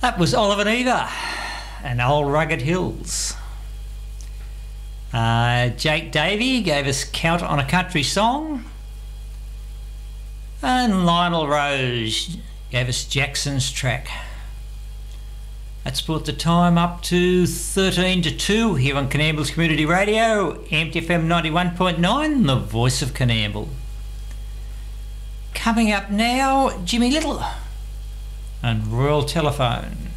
That was Oliver Neva and Old Rugged Hills. Jake Davey gave us Count on a Country Song. And Lionel Rose gave us Jackson's Track. That's brought the time up to 13 to 2 here on Coonamble's Community Radio, MTFM 91.9, the voice of Coonamble. Coming up now, Jimmy Little and Royal Telephone.